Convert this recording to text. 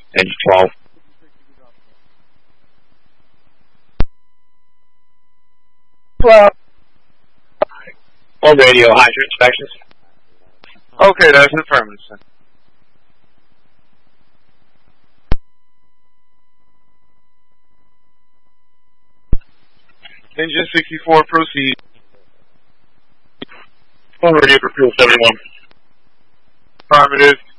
Engine 12. Well, On radio, hydro inspections. okay, that's affirmative, sir. Engine 64, proceed. On radio for fuel 71. Affirmative.